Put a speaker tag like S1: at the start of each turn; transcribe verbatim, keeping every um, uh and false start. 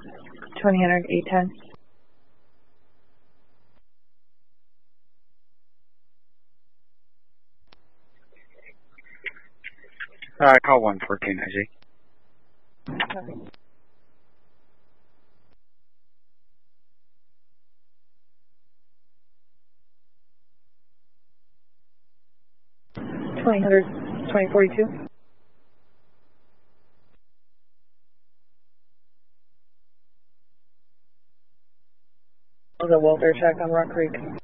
S1: twenty hundred, eight ten.
S2: Uh, call one fourteen, I G.
S1: Copy. twenty hundred, twenty forty-two. I'll go welfare check on Rock Creek.